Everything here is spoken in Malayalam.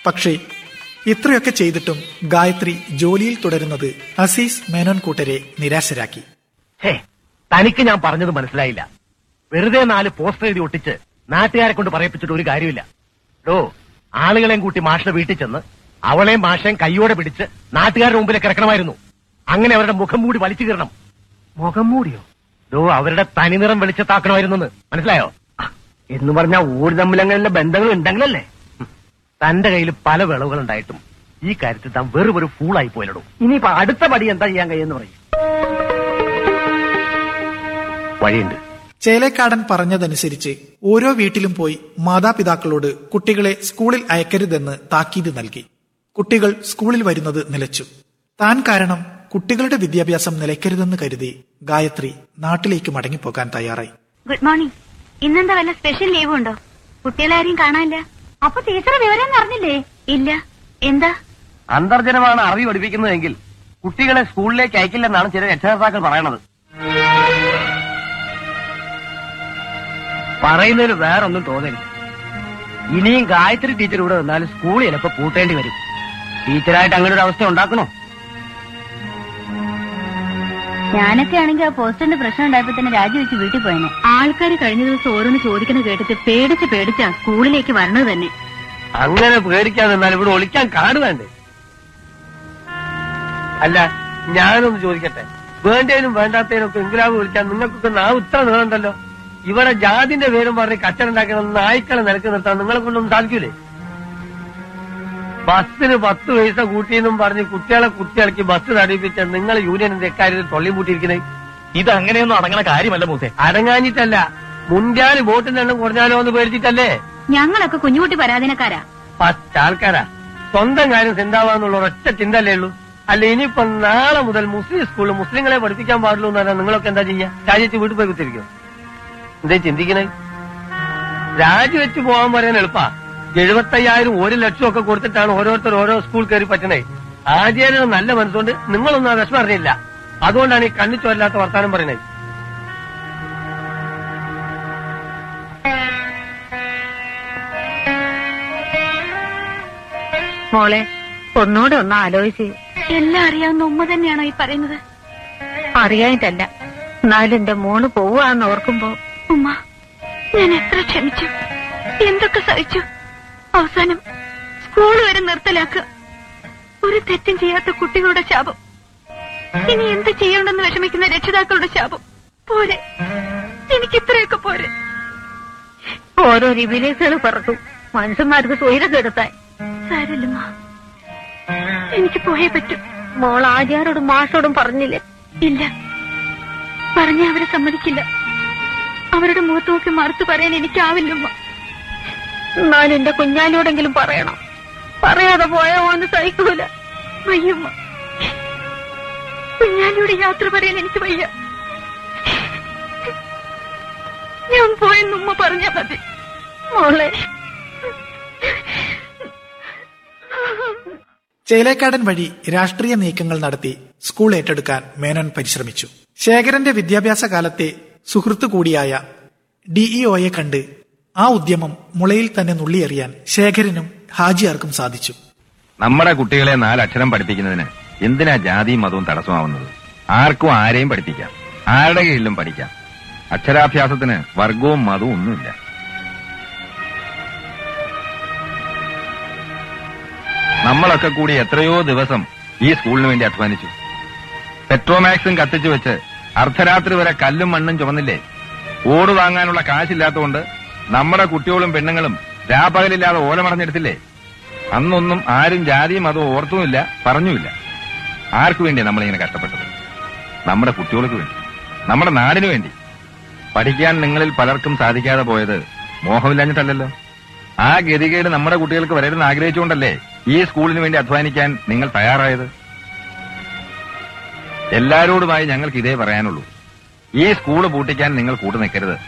പക്ഷേ ഇത്രയൊക്കെ ചെയ്തിട്ടും ഗായത്രി ജോലിയിൽ തുടരുന്നത് അസീസ് മേനോൻ കൂട്ടരെ നിരാശരാക്കി. തനിക്ക് ഞാൻ പറഞ്ഞത് മനസ്സിലായില്ല. വെറുതെ 4 പോസ്റ്റർ എഴുതി ഒട്ടിച്ച് നാട്ടുകാരെ കൊണ്ട് പറയിപ്പിച്ചിട്ട് ഒരു കാര്യമില്ല. ആളുകളെയും കൂട്ടി മാഷിന്റെ വീട്ടിൽ ചെന്ന് അവളെയും മാഷയും കൈയോടെ പിടിച്ച് നാട്ടുകാരുടെ മുമ്പിലേക്ക് ഇറക്കണമായിരുന്നു. അങ്ങനെ അവരുടെ മുഖം മൂടി വലിച്ചു കീറണം. മുഖം മൂടിയോ? അവരുടെ തനിനിറം വെളിച്ചത്താക്കണമായിരുന്നു. മനസ്സിലായോ? എന്ന് പറഞ്ഞാൽ ഊര് തമ്മിലങ്ങനെയുള്ള ബന്ധങ്ങൾ ഉണ്ടെങ്കിലല്ലേ. തന്റെ കയ്യിൽ പല വിളവുകൾ ഉണ്ടായിട്ടും ഈ കാര്യത്തിൽ താൻ വെറും ഒരു ഫൂളായി പോയില്ലടൂ. ഇനിയിപ്പോ അടുത്ത പടി എന്താ ചെയ്യാൻ കഴിയുമെന്ന് പറയും. വഴിയുണ്ട്. ചേലേക്കാടൻ പറഞ്ഞതനുസരിച്ച് ഓരോ വീട്ടിലും പോയി മാതാപിതാക്കളോട് കുട്ടികളെ സ്കൂളിൽ അയക്കരുതെന്ന് താക്കീത് നൽകി. കുട്ടികൾ സ്കൂളിൽ വരുന്നത് നിലച്ചു. താൻ കാരണം കുട്ടികളുടെ വിദ്യാഭ്യാസം നിലയ്ക്കരുതെന്ന് കരുതി ഗായത്രി നാട്ടിലേക്ക് മടങ്ങിപ്പോകാൻ തയ്യാറായി. Good morning. ഇന്നെന്താ വല്ല സ്പെഷ്യൽ ലീവ് ഉണ്ടോ? കുട്ടികളാരെയും കാണാനില്ല. അപ്പൊ ടീച്ചർ വിവരം അറിഞ്ഞില്ലേ? ഇല്ല. എന്താ? അന്തർജനമാണ് അറിവ് പഠിപ്പിക്കുന്നതെങ്കിൽ കുട്ടികളെ സ്കൂളിലേക്ക് അയക്കില്ലെന്നാണ് ചില രക്ഷകർത്താക്കൾ പറയണത്. പറയുന്നതിന് വേറൊന്നും തോന്നരുത്. ഇനിയും ഗായത്രി ടീച്ചർ ഇവിടെ വന്നാൽ സ്കൂൾ ചിലപ്പോ പൂട്ടേണ്ടി വരും. ടീച്ചറായിട്ട് അങ്ങനെ ഒരു അവസ്ഥ ഉണ്ടാക്കണോ? ഞാനൊക്കെ ആണെങ്കിൽ ആ പോസ്റ്ററിന്റെ പ്രശ്നം ഉണ്ടായപ്പോ തന്നെ രാജിവെച്ച് വീട്ടിൽ പോയനെ. ആൾക്കാർ കഴിഞ്ഞ ദിവസം ഓരോന്ന് ചോദിക്കുന്ന കേട്ടിട്ട് പേടിച്ചാ സ്കൂളിലേക്ക് വരണത് തന്നെ. അങ്ങനെ പേടിക്കാതെ എന്നാൽ ഇവിടെ ഒളിക്കാൻ കാട് വേണ്ടേ? അല്ല, ഞാനൊന്ന് ചോദിക്കട്ടെ, വേണ്ടതിനും വേണ്ടാത്തതിനും ഒക്കെ ഇംഗ്ലാബ് വിളിക്കാൻ നിങ്ങൾക്കൊക്കെ നാവ് ഇത്ര നീളണ്ടല്ലോ. ഇവിടെ ജാതിന്റെ പേരും പറഞ്ഞ് കച്ചറുണ്ടാക്കണം നായ്ക്കളെ നിലക്ക് നിർത്താൻ നിങ്ങളെ കൊണ്ടൊന്നും സാധിക്കൂലേ? ബസ്സിന് 10 പൈസ കൂട്ടിയെന്നും പറഞ്ഞ് കുട്ടികളെ കുത്തിയിളക്കി ബസ് തടിപ്പിച്ച നിങ്ങൾ യൂണിയനിന്റെ എക്കാര്യത്തിൽ തൊള്ളിയും പൂട്ടിയിരിക്കുന്നത്. ഇത് അങ്ങനെയൊന്നും അടങ്ങണ കാര്യമല്ല മൂസേ. അടങ്ങാഞ്ഞിട്ടല്ല, മുൻകാല് വോട്ടിന്റെ എണ്ണം കുറഞ്ഞാലോ എന്ന് പേടിച്ചിട്ടല്ലേ. ഞങ്ങളൊക്കെ കുഞ്ഞുകുട്ടി പരാധീനക്കാരാ. ആൾക്കാരാ. സ്വന്തം കാര്യം ചിന്താവാന്നുള്ള ഒറ്റ ചിന്തല്ലേ ഉള്ളൂ. അല്ല, ഇനിയിപ്പൊ നാളെ മുതൽ മുസ്ലിം സ്കൂളിൽ മുസ്ലിങ്ങളെ പഠിപ്പിക്കാൻ പാടുള്ളൂ എന്ന് പറഞ്ഞാൽ നിങ്ങളൊക്കെ എന്താ ചെയ്യാ? രാജിവെച്ച് വീട്ടിൽ പോയി കുത്തിരിക്കും. എന്തേ ചിന്തിക്കണേ? രാജിവെച്ച് പോകാൻ പറയാൻ എളുപ്പാ. 75,000 1 ലക്ഷം ഒക്കെ കൊടുത്തിട്ടാണ് ഓരോരുത്തർ ഓരോ സ്കൂൾ കയറി പറ്റണേ. ആചാര്യ നല്ല മനസ്സുകൊണ്ട് നിങ്ങളൊന്നും ആ വിഷമം അറിഞ്ഞില്ല. അതുകൊണ്ടാണ് ഈ കണ്ണിച്ചോരില്ലാത്ത വർത്താനം പറയണേ. മോളെ, ഒന്നൂടെ ഒന്ന് ആലോചിച്ച്. എല്ലാം അറിയാവുന്ന ഉമ്മ തന്നെയാണോ ഈ പറയുന്നത്? അറിയാനിട്ടല്ല, എന്നാലും എന്റെ മോള് പോവാന്ന് ഓർക്കുമ്പോ. ഉമ്മ, ഞാൻ എത്ര ക്ഷമിച്ചു, എന്തൊക്കെ സഹിച്ചു. അവസാനം സ്കൂൾ വരെ നിർത്തലാക്കുക. ഒരു തെറ്റും ചെയ്യാത്ത കുട്ടികളുടെ ശാപം. ഇനി എന്ത് ചെയ്യണമെന്ന് വിഷമിക്കുന്ന രക്ഷിതാക്കളുടെ ശാപം. പോരെ, എനിക്ക് ഇത്രയൊക്കെ പോരെ. ഓരോ വിവേചകൾ പറക്കും മനുഷ്യന്മാർക്ക് സ്വൈരം കെടുത്താൻ. സാരല്ലമ്മ, എനിക്ക് പോയേ പറ്റും. മോൾ ആര്യാരോടും മാഷോടും പറഞ്ഞില്ലേ? ഇല്ല, പറഞ്ഞ അവരെ സമ്മതിക്കില്ല. അവരുടെ മുഖത്ത് നോക്കി മറുത്തു പറയാൻ എനിക്കാവില്ലമ്മ. എന്നാലും എന്റെ കുഞ്ഞാലിയോടെങ്കിലും പറയണം. പറയാതെ പോയാ ഓന്ന് സഹിക്കൂല. വയ്യമ്മ, കുഞ്ഞാലിയുടെ യാത്ര പറയാൻ എനിക്ക് വയ്യ. ഞാൻ പോയെന്നുമ്മ പറഞ്ഞാ മതി. മോളെ. ചേലേക്കാടൻ വഴി രാഷ്ട്രീയ നീക്കങ്ങൾ നടത്തി സ്കൂൾ ഏറ്റെടുക്കാൻ മേനോൻ പരിശ്രമിച്ചു. ശേഖരന്റെ വിദ്യാഭ്യാസ കാലത്തെ സുഹൃത്തു കൂടിയായ DEOയെ കണ്ട് ആ ഉദ്യമം മുളയിൽ തന്നെ നുള്ളിയെറിയാൻ ശേഖരനും ഹാജിയാർക്കും സാധിച്ചു. നമ്മുടെ കുട്ടികളെ 4 അക്ഷരം പഠിപ്പിക്കുന്നതിന് എന്തിനാ ജാതിയും മതവും തടസ്സമാവുന്നത്? ആർക്കും ആരെയും പഠിപ്പിക്കാം, ആരുടെ കീഴിലും പഠിക്കാം. അക്ഷരാഭ്യാസത്തിന് വർഗവും മതവും ഒന്നുമില്ല. നമ്മളൊക്കെ കൂടി എത്രയോ ദിവസം ഈ സ്കൂളിന് വേണ്ടി അധ്വാനിച്ചു. പെട്രോമാക്സും കത്തിച്ചു വെച്ച് അർദ്ധരാത്രി വരെ കല്ലും മണ്ണും ചുമന്നില്ലേ? ഓട് വാങ്ങാനുള്ള കാശില്ലാത്തതുകൊണ്ട് നമ്മുടെ കുട്ടികളും പെണ്ണുങ്ങളും രാപകലില്ലാതെ ഓലമടഞ്ഞെടുത്തില്ലേ? അന്നൊന്നും ആരും ജാതിയും അതോ ഓർത്തുമില്ല, പറഞ്ഞുമില്ല. ആർക്കു വേണ്ടിയാ നമ്മളിങ്ങനെ കഷ്ടപ്പെട്ടത്? നമ്മുടെ കുട്ടികൾക്ക് വേണ്ടി, നമ്മുടെ നാടിനു വേണ്ടി. പഠിക്കാൻ നിങ്ങളിൽ പലർക്കും സാധിക്കാതെ പോയത് മോഹമില്ലാഞ്ഞിട്ടല്ലല്ലോ. ആ ഗതികേട് നമ്മുടെ കുട്ടികൾക്ക് വരരുതെന്ന് ആഗ്രഹിച്ചുകൊണ്ടല്ലേ ഈ സ്കൂളിന് വേണ്ടി അധ്വാനിക്കാൻ നിങ്ങൾ തയ്യാറായത്? എല്ലാരോടുമായി ഞങ്ങൾക്ക് ഇതേ പറയാനുള്ളൂ. ഈ സ്കൂള് പൂട്ടിക്കാൻ നിങ്ങൾ കൂട്ടു നിൽക്കരുത്.